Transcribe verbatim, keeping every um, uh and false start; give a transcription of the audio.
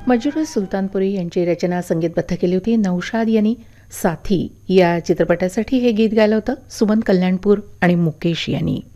मजरूर सुलतानपुरी यांची रचना संगीतबद्ध केली होती. नौशाद यांनी साथी या चित्रपटासाठी हे गीत गायलं होतं. सुमन कल्याणपूर आणि मुकेश यांनी.